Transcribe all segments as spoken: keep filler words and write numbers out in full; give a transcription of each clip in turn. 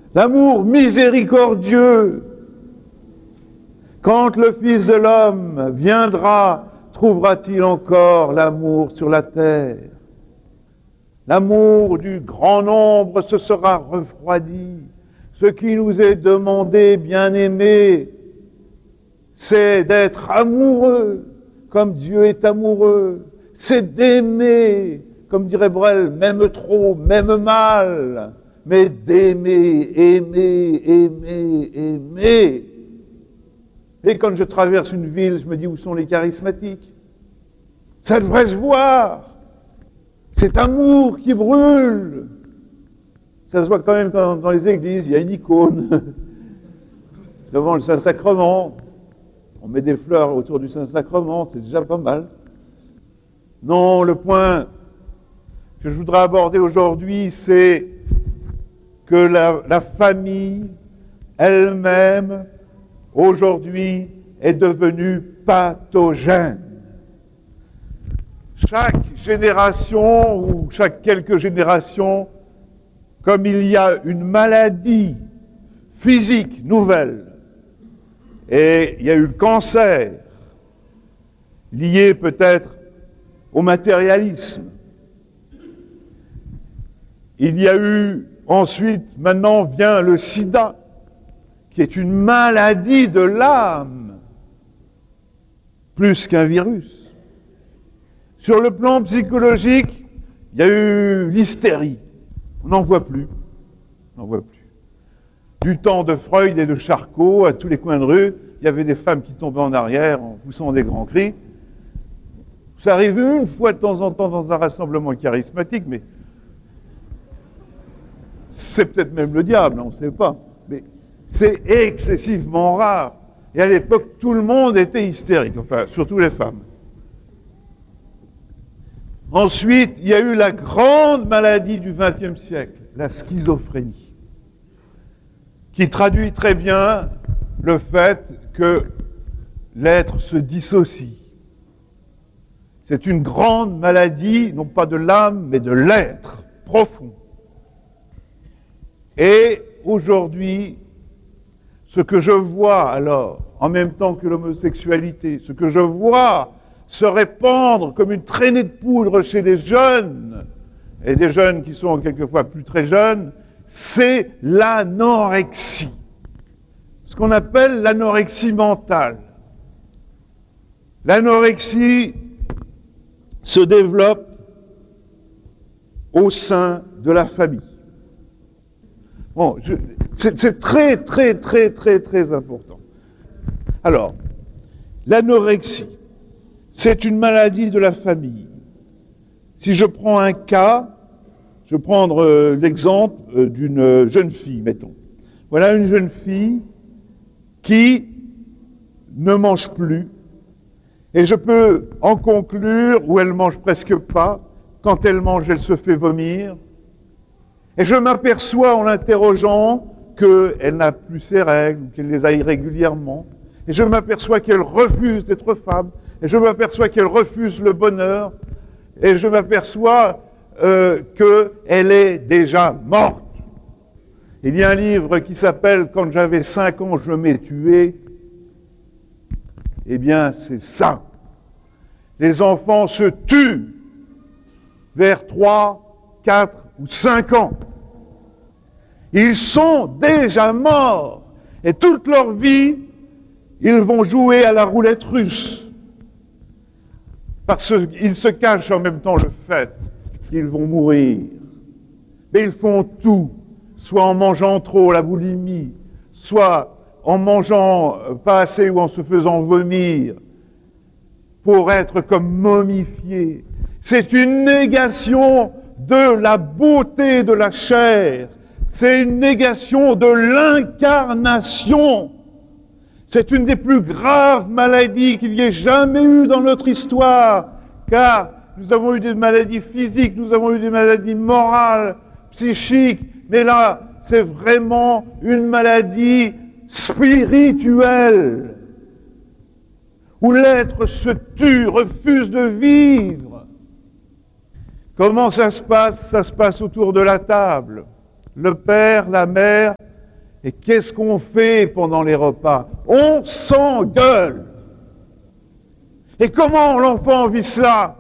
L'amour miséricordieux. Quand le Fils de l'homme viendra, trouvera-t-il encore l'amour sur la terre? L'amour du grand nombre se sera refroidi. Ce qui nous est demandé, bien-aimés, c'est d'être amoureux comme Dieu est amoureux. C'est d'aimer, comme dirait Brel, même trop, même mal, mais d'aimer, aimer, aimer, aimer. Et quand je traverse une ville, je me dis, où sont les charismatiques? Ça devrait se voir. Cet amour qui brûle. Ça se voit quand même dans, dans les églises, il y a une icône devant le Saint-Sacrement. On met des fleurs autour du Saint-Sacrement, c'est déjà pas mal. Non, le point que je voudrais aborder aujourd'hui, c'est que la, la famille elle-même, aujourd'hui, est devenue pathogène. Chaque génération, ou chaque quelques générations, comme il y a une maladie physique nouvelle, et il y a eu le cancer, lié peut-être au matérialisme. Il y a eu ensuite, maintenant vient le sida, qui est une maladie de l'âme, plus qu'un virus. Sur le plan psychologique, il y a eu l'hystérie. On n'en voit plus. On n'en voit plus. Du temps de Freud et de Charcot, à tous les coins de rue, il y avait des femmes qui tombaient en arrière en poussant des grands cris. Ça arrive une fois de temps en temps dans un rassemblement charismatique, mais c'est peut-être même le diable, on ne sait pas. Mais c'est excessivement rare. Et à l'époque, tout le monde était hystérique, enfin, surtout les femmes. Ensuite, il y a eu la grande maladie du vingtième siècle, la schizophrénie, qui traduit très bien le fait que l'être se dissocie. C'est une grande maladie, non pas de l'âme, mais de l'être profond. Et aujourd'hui, ce que je vois alors, en même temps que l'homosexualité, ce que je vois se répandre comme une traînée de poudre chez les jeunes, et des jeunes qui sont quelquefois plus très jeunes, c'est l'anorexie. Ce qu'on appelle l'anorexie mentale. L'anorexie se développe au sein de la famille. Bon, je, c'est, c'est très, très, très, très, très important. Alors, l'anorexie, c'est une maladie de la famille. Si je prends un cas, je vais prendre euh, l'exemple euh, d'une jeune fille, mettons. Voilà une jeune fille qui ne mange plus, et je peux en conclure, où elle mange presque pas, quand elle mange, elle se fait vomir, et je m'aperçois en l'interrogeant qu'elle n'a plus ses règles, ou qu'elle les a irrégulièrement, et je m'aperçois qu'elle refuse d'être femme, et je m'aperçois qu'elle refuse le bonheur, et je m'aperçois euh, qu'elle est déjà morte. Il y a un livre qui s'appelle « Quand j'avais cinq ans, je m'ai tué ». Eh bien, c'est ça. Les enfants se tuent vers trois, quatre ou cinq ans. Ils sont déjà morts. Et toute leur vie, ils vont jouer à la roulette russe. Parce qu'ils se cachent en même temps le fait qu'ils vont mourir. Mais ils font tout, soit en mangeant trop, la boulimie, soit en mangeant pas assez ou en se faisant vomir, pour être comme momifiés. C'est une négation de la beauté de la chair. C'est une négation de l'incarnation. C'est une des plus graves maladies qu'il y ait jamais eu dans notre histoire, car nous avons eu des maladies physiques, nous avons eu des maladies morales, psychiques, mais là, c'est vraiment une maladie spirituelle, où l'être se tue, refuse de vivre. Comment ça se passe? Ça se passe autour de la table. Le père, la mère Et qu'est-ce qu'on fait pendant les repas? On s'engueule. Et comment l'enfant vit cela?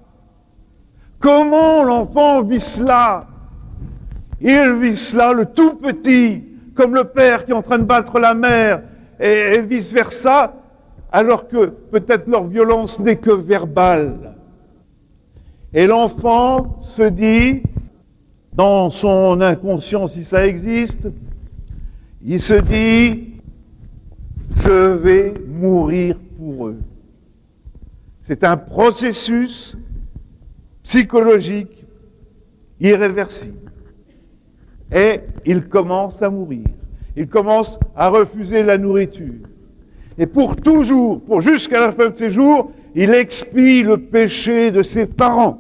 Comment l'enfant vit cela? Il vit cela, le tout petit, comme le père qui est en train de battre la mère, et, et vice-versa, alors que peut-être leur violence n'est que verbale. Et l'enfant se dit, dans son inconscient, si ça existe, il se dit, je vais mourir pour eux. C'est un processus psychologique irréversible. Et il commence à mourir. Il commence à refuser la nourriture. Et pour toujours, pour jusqu'à la fin de ses jours, il expie le péché de ses parents.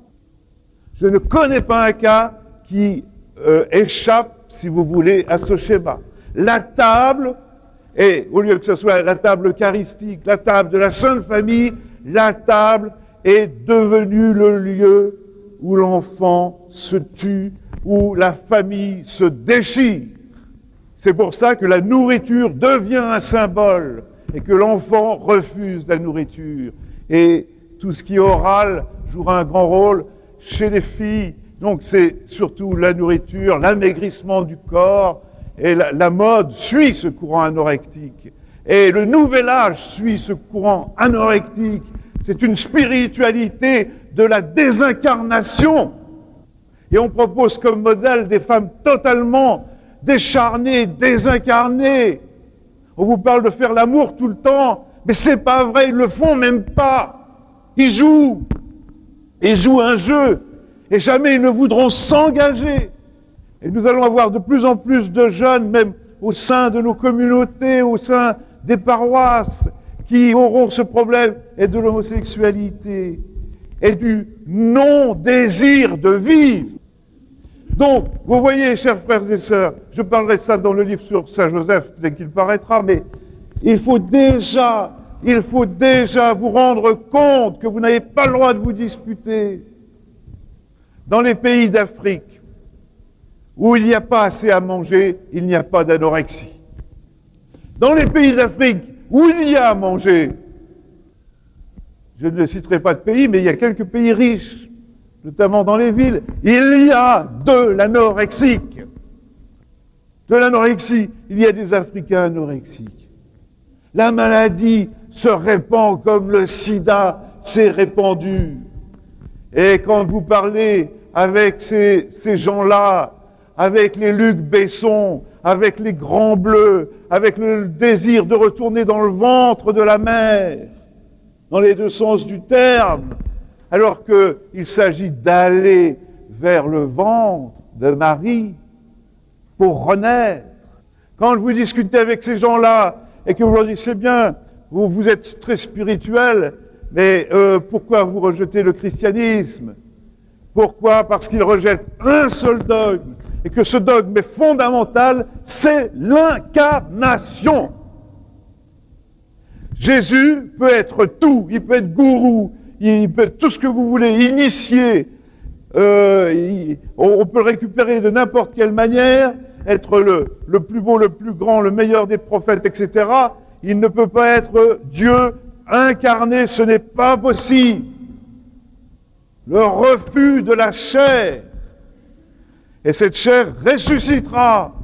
Je ne connais pas un cas qui euh, échappe, si vous voulez, à ce schéma. La table, et au lieu que ce soit la table eucharistique, la table de la Sainte Famille, la table est devenue le lieu où l'enfant se tue, où la famille se déchire. C'est pour ça que la nourriture devient un symbole et que l'enfant refuse la nourriture. Et tout ce qui est oral jouera un grand rôle chez les filles. Donc c'est surtout la nourriture, l'amaigrissement du corps, et la, la mode suit ce courant anorectique. Et le nouvel âge suit ce courant anorectique. C'est une spiritualité de la désincarnation. Et on propose comme modèle des femmes totalement décharnées, désincarnées. On vous parle de faire l'amour tout le temps, mais c'est pas vrai, ils le font même pas. Ils jouent. Ils jouent un jeu. Et jamais ils ne voudront s'engager. Et nous allons avoir de plus en plus de jeunes, même au sein de nos communautés, au sein des paroisses, qui auront ce problème, et de l'homosexualité, et du non-désir de vivre. Donc, vous voyez, chers frères et sœurs, je parlerai de ça dans le livre sur Saint Joseph dès qu'il paraîtra, mais il faut déjà, il faut déjà vous rendre compte que vous n'avez pas le droit de vous disputer. Dans les pays d'Afrique, où il n'y a pas assez à manger, il n'y a pas d'anorexie. Dans les pays d'Afrique, où il y a à manger, je ne citerai pas de pays, mais il y a quelques pays riches, notamment dans les villes, il y a de l'anorexique. De l'anorexie, il y a des Africains anorexiques. La maladie se répand comme le sida s'est répandu. Et quand vous parlez avec ces, ces gens-là, avec les Luc Besson, avec les Grands Bleus, avec le désir de retourner dans le ventre de la mère, dans les deux sens du terme, alors qu'il s'agit d'aller vers le ventre de Marie pour renaître. Quand vous discutez avec ces gens-là et que vous leur dites, c'est bien, vous, vous êtes très spirituel, mais euh, pourquoi vous rejetez le christianisme? Pourquoi? Parce qu'ils rejettent un seul dogme, et que ce dogme est fondamental, c'est l'incarnation. Jésus peut être tout, il peut être gourou, il peut être tout ce que vous voulez, initié, euh, il, on peut le récupérer de n'importe quelle manière, être le, le plus beau, le plus grand, le meilleur des prophètes, et cetera. Il ne peut pas être Dieu incarné, ce n'est pas possible. Le refus de la chair, et cette chair ressuscitera.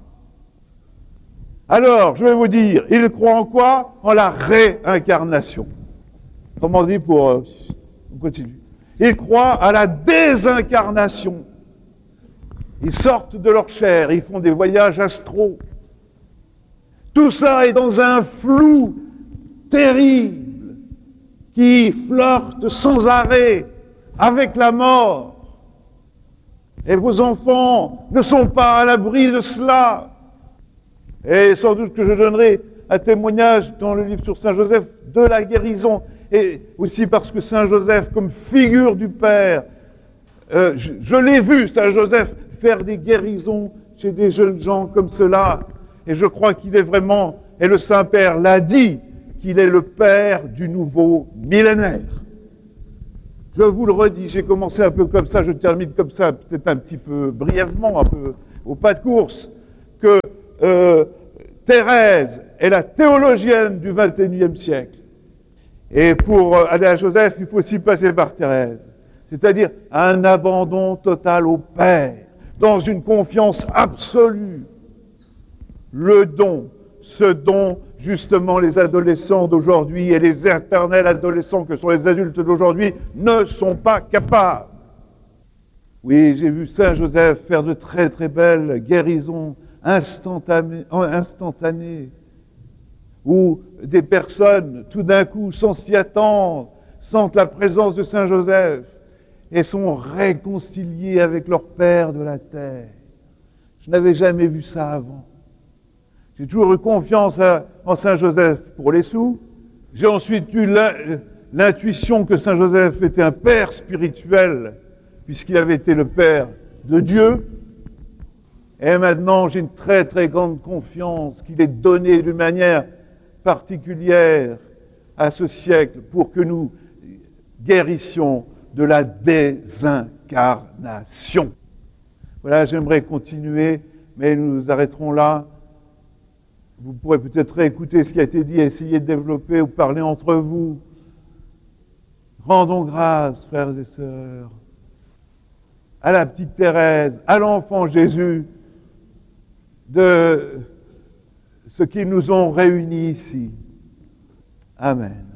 Alors, je vais vous dire, il croit en quoi? En la réincarnation. Comment dit pour... Euh, on continue. Ils croient à la désincarnation. Ils sortent de leur chair, ils font des voyages astraux. Tout ça est dans un flou terrible qui flirte sans arrêt avec la mort. Et vos enfants ne sont pas à l'abri de cela. Et sans doute que je donnerai un témoignage dans le livre sur Saint Joseph de la guérison. Et aussi parce que Saint Joseph, comme figure du Père, euh, je, je l'ai vu, Saint Joseph, faire des guérisons chez des jeunes gens comme cela. Et je crois qu'il est vraiment, et le Saint-Père l'a dit, qu'il est le Père du nouveau millénaire. Je vous le redis, j'ai commencé un peu comme ça, je termine comme ça, peut-être un petit peu brièvement, un peu au pas de course, que euh, Thérèse est la théologienne du vingt et unième siècle. Et pour aller à Joseph, il faut aussi passer par Thérèse. C'est-à-dire un abandon total au Père, dans une confiance absolue. Le don, ce dont justement les adolescents d'aujourd'hui et les éternels adolescents que sont les adultes d'aujourd'hui ne sont pas capables. Oui, j'ai vu Saint Joseph faire de très très belles guérisons instantanées, instantanées où des personnes, tout d'un coup, sans s'y attendre, sentent la présence de Saint Joseph et sont réconciliées avec leur Père de la terre. Je n'avais jamais vu ça avant. J'ai toujours eu confiance à, en Saint Joseph pour les sous. J'ai ensuite eu l'intuition que Saint Joseph était un père spirituel, puisqu'il avait été le père de Dieu. Et maintenant, j'ai une très très grande confiance qu'il est donné d'une manière particulière à ce siècle pour que nous guérissions de la désincarnation. Voilà, j'aimerais continuer, mais nous nous arrêterons là. Vous pourrez peut-être réécouter ce qui a été dit, essayer de développer ou parler entre vous. Rendons grâce, frères et sœurs, à la petite Thérèse, à l'enfant Jésus, de ce qu'ils nous ont réunis ici. Amen.